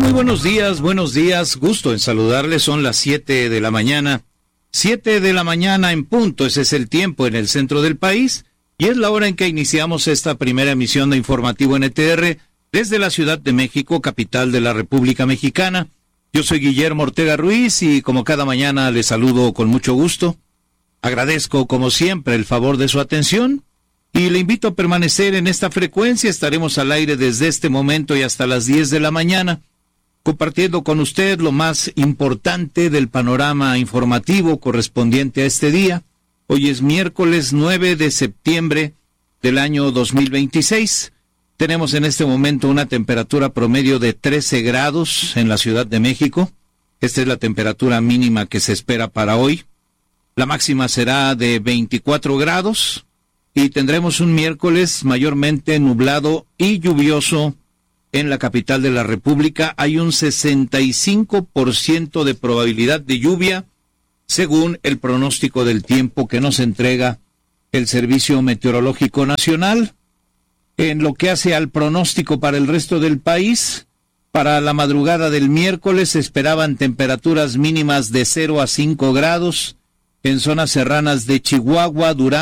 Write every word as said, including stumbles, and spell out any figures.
Muy buenos días, buenos días, gusto en saludarles, son las siete de la mañana, siete de la mañana en punto, ese es el tiempo en el centro del país, y es la hora en que iniciamos esta primera emisión de Informativo N T R desde la Ciudad de México, capital de la República Mexicana. Yo soy Guillermo Ortega Ruiz y como cada mañana les saludo con mucho gusto. Agradezco como siempre el favor de su atención y le invito a permanecer en esta frecuencia. Estaremos al aire desde este momento y hasta las diez de la mañana, compartiendo con usted lo más importante del panorama informativo correspondiente a este día. Hoy es miércoles nueve de septiembre del año dos mil veintiséis. Tenemos en este momento una temperatura promedio de trece grados en la Ciudad de México. Esta es la temperatura mínima que se espera para hoy. La máxima será de veinticuatro grados y tendremos un miércoles mayormente nublado y lluvioso en la capital de la República. Hay un sesenta y cinco por ciento de probabilidad de lluvia según el pronóstico del tiempo que nos entrega el Servicio Meteorológico Nacional. En lo que hace al pronóstico para el resto del país, para la madrugada del miércoles se esperaban temperaturas mínimas de cero a cinco grados en zonas serranas de Chihuahua, Durango,